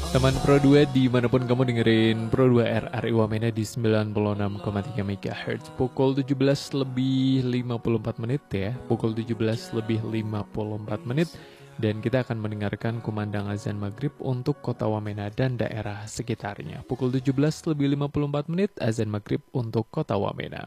Teman Pro 2 dimanapun kamu dengerin Pro 2 RRI Wamena di 96,3 MHz. Pukul 17 lebih 54 menit ya. Pukul 17 lebih 54 menit. Dan kita akan mendengarkan kumandang azan maghrib untuk kota Wamena dan daerah sekitarnya. Pukul 17 lebih 54 menit azan maghrib untuk kota Wamena.